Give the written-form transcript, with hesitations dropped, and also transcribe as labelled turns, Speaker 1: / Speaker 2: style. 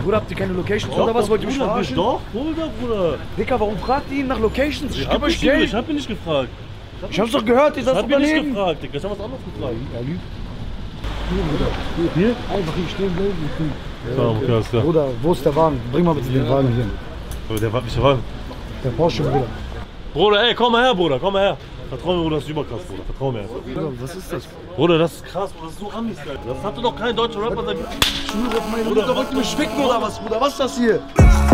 Speaker 1: Bruder, habt ihr keine Locations oder was? Wollt ihr mich verarschen?
Speaker 2: Doch, Bruder.
Speaker 1: Dicker, warum fragt ihr ihn nach Locations?
Speaker 2: Ich hab ihn nicht gefragt.
Speaker 1: Ich hab's doch gehört,
Speaker 2: ich hab ihn nicht gefragt, Digga. Ich hab was anderes gefragt.
Speaker 1: Er lügt.
Speaker 2: Hier?
Speaker 1: Einfach hier stehen bleiben.
Speaker 2: Ja, okay, alles klar.
Speaker 1: Bruder, wo ist der Wagen? Bring mal bitte den Wagen hier.
Speaker 2: Der Wagen.
Speaker 1: Der Porsche, Bruder.
Speaker 2: Bruder, ey, komm mal her, Bruder, komm mal her. Vertrau mir, Bruder, das ist überkrass, Bruder. Vertrau mir einfach.
Speaker 1: Bruder, was ist das?
Speaker 2: Bruder, das ist krass, Bruder, das ist so Amis, Alter. Das hatte doch kein deutscher Rapper.
Speaker 1: Ich schwöre auf meine Mutter, wollt ihr mich ficken oder was, Bruder? Was ist das hier?